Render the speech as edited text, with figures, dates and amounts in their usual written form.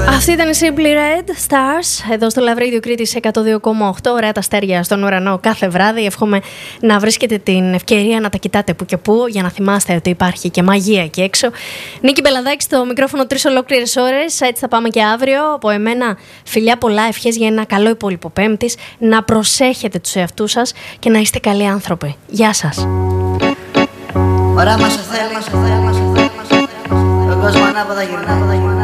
Αυτή ήταν η Simply Red Stars εδώ στο Love Radio Κρήτης 102,8. Ωραία τα αστέρια στον ουρανό κάθε βράδυ. Εύχομαι να βρίσκετε την ευκαιρία να τα κοιτάτε που και που για να θυμάστε ότι υπάρχει και μαγεία εκεί έξω. Νίκη Μπελαδάκη στο μικρόφωνο 3 ολόκληρες ώρες. Έτσι θα πάμε και αύριο. Από εμένα φιλιά πολλά, ευχές για ένα καλό υπόλοιπο Πέμπτης. Να προσέχετε τους εαυτούς σας και να είστε καλοί άνθρωποι. Γεια σας. Ωραία μας θέλει, ο κόσμος ανάποδα γυρνά.